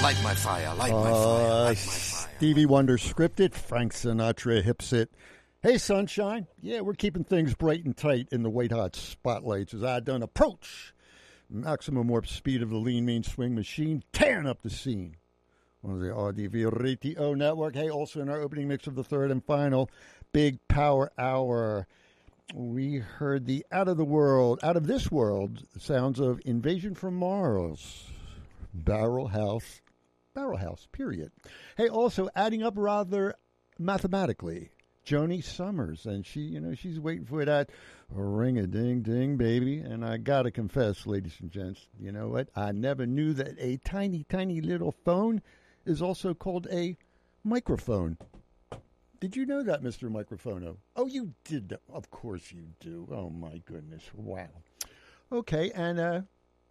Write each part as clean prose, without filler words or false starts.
Light my fire, light my fire, light my fire. Stevie Wonder scripted, Frank Sinatra hips it. Hey, sunshine. Yeah, we're keeping things bright and tight in the white hot spotlights as I done approach maximum warp speed of the lean, mean swing machine, tearing up the scene on the RDV Radio Network. Hey, also in our opening mix of the third and final Big Power Hour, we heard the out of this world sounds of Invasion from Mars, Barrel House, period. Hey, also adding up rather mathematically, Joni Summers, and she's waiting for that ring-a-ding-ding, baby. And I got to confess, ladies and gents, you know what? I never knew that a tiny, tiny little phone is also called a microphone. Did you know that, Mr. Microphono? Oh, you did. Of course you do. Oh, my goodness. Wow. Okay, and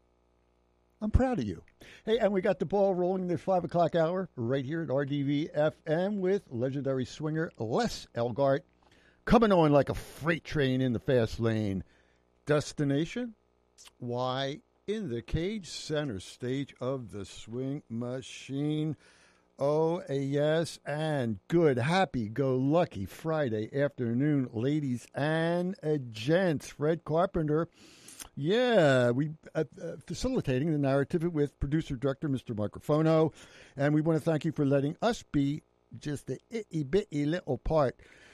I'm proud of you. Hey, and we got the ball rolling this 5 o'clock hour right here at RDV FM with legendary swinger Les Elgart coming on like a freight train in the fast lane. Destination? Why, in the cage center stage of the swing machine. Oh, yes, and good, happy-go-lucky Friday afternoon, ladies and gents. Fred Carpenter. Yeah, we facilitating the narrative with producer-director Mr. Microphono, and we want to thank you for letting us be just a itty-bitty little part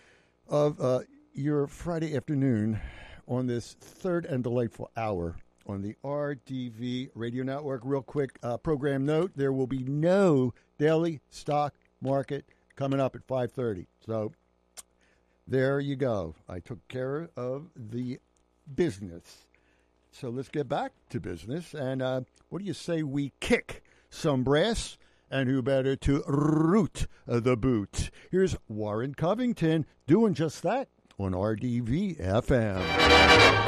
of your Friday afternoon on this third and delightful hour on the RDV Radio Network. Real quick program note, there will be no daily stock market coming up at 5:30. So there you go. I took care of the business. So let's get back to business. And what do you say we kick some brass? And who better to root the boot? Here's Warren Covington doing just that on RDV FM.